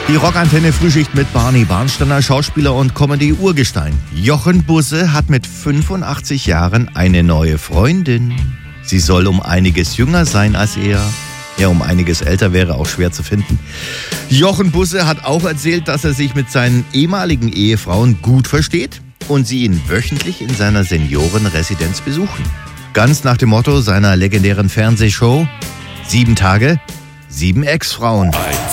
Die Rockantenne Frühschicht mit Barney Barnsteiner, Schauspieler und Comedy-Urgestein. Jochen Busse hat mit 85 Jahren eine neue Freundin. Sie soll um einiges jünger sein als er. Ja, um einiges älter wäre auch schwer zu finden. Jochen Busse hat auch erzählt, dass er sich mit seinen ehemaligen Ehefrauen gut versteht und sie ihn wöchentlich in seiner Seniorenresidenz besuchen. Ganz nach dem Motto seiner legendären Fernsehshow: 7 Tage, 7 Ex-Frauen.